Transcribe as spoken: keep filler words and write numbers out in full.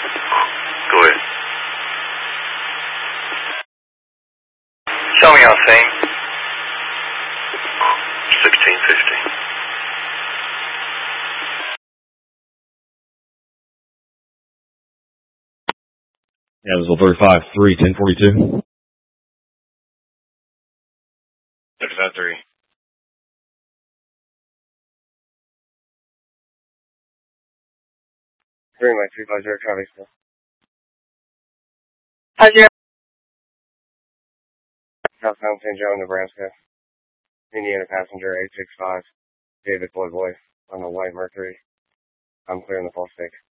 Go ahead. Show me on scene. sixteen fifteen. Evansville thirty-five three, ten forty-two. thirty-five three. Three, Mike, three five zero, traffic still. Five zero. Southbound Saint Joe, Nebraska. Indiana passenger eight six five. David Floyd Boy on the white Mercury. I'm clearing the false stake.